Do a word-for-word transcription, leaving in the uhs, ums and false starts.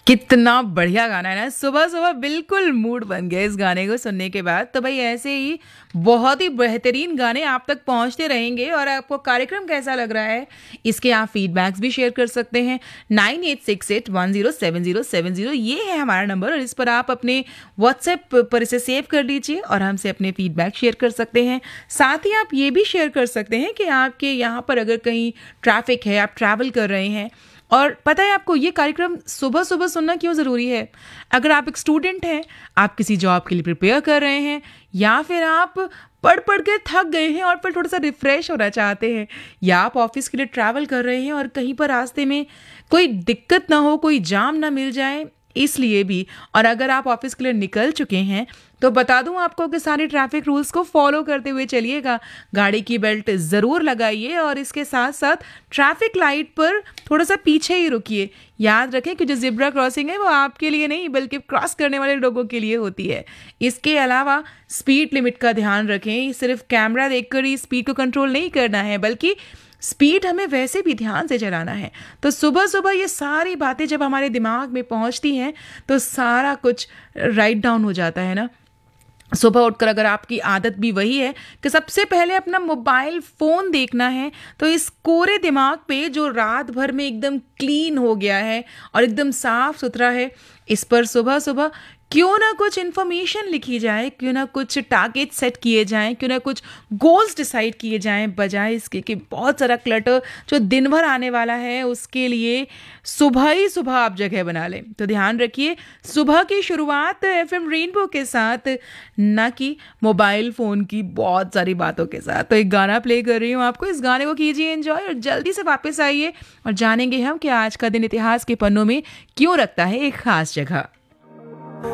कितना बढ़िया गाना है ना। सुबह-सुबह बिल्कुल मूड बन गया इस गाने को सुनने के बाद। तो भई ऐसे ही बहुत ही बेहतरीन गाने आप तक पहुँचते रहेंगे और आपको कार्यक्रम कैसा लग रहा है, इसके आप फीडबैक्स भी शेयर कर सकते हैं। Nine eight six eight one zero seven zero seven zero ये है हमारा नंबर और इस पर आप अपने व्हाट्सएप पर इसे सेव कर लीजिए और हमसे अपने फीडबैक शेयर कर सकते हैं। साथ ही आप ये भी शेयर कर सकते हैं कि आपके यहाँ पर अगर कहीं ट्रैफ़िक है, आप ट्रैवल कर रहे हैं और पता है आपको ये कार्यक्रम सुबह-सुबह सुनना क्यों ज़रूरी है? अगर आप एक स्टूडेंट हैं, आप किसी जॉब के लिए प्रिपेयर कर रहे हैं या फिर आप पढ़-पढ़ के थक गए हैं और फिर थोड़ा-सा रिफ्रेश होना चाहते हैं या आप ऑफ़िस के लिए ट्रैवल कर रहे हैं और कहीं पर रास्ते में कोई दिक्कत ना हो, कोई जाम ना मिल जाए, इसलिए भी। और अगर आप ऑफ़िस के लिए निकल चुके हैं, तो बता दूँ आपको कि सारे ट्रैफ़िक रूल्स को फ़ॉलो करते हुए चलिएगा। गाड़ी की बेल्ट ज़रूर लगाइए और इसके साथ-साथ ट्रैफ़िक लाइट पर थोड़ा-सा पीछे ही रुकिए। याद रखें कि जो ज़ेब्रा क्रॉसिंग है वो आपके लिए नहीं बल्कि क्रॉस करने वाले लोगों के लिए होती है। इसके अलावा स्पीड लिमिट का ध्यान रखें। सिर्फ़ कैमरा देखकर ही स्पीड को कंट्रोल नहीं करना है बल्कि स्पीड हमें वैसे भी ध्यान से चलाना है। तो सुबह-सुबह ये सारी बातें जब हमारे दिमाग में पहुँचती हैं, तो सारा कुछ राइट डाउन हो जाता है ना। सुबह उठकर अगर आपकी आदत भी वही है कि सबसे पहले अपना मोबाइल फ़ोन देखना है, तो इस कोरे दिमाग पे जो रात भर में एकदम क्लीन हो गया है और एकदम साफ-सुथरा है, इस पर सुबह-सुबह क्यों ना कुछ इन्फॉर्मेशन लिखी जाए, क्यों ना कुछ टारगेट सेट किए जाएँ, क्यों ना कुछ गोल्स डिसाइड किए जाएँ, बजाय इसके कि बहुत सारा क्लटर जो दिन भर आने वाला है, उसके लिए सुबह ही सुबह आप जगह बना लें। तो ध्यान रखिए, सुबह की शुरुआत एफ़एम रेनबो के साथ, ना कि मोबाइल फ़ोन की बहुत सारी बातों के साथ। तो एक गाना प्ले कर रही हूँ आपको, इस गाने को कीजिए एन्जॉय और जल्दी से वापस आइए और जानेंगे हम कि आज का दिन इतिहास के पन्नों में क्यों रखता है एक ख़ास जगह।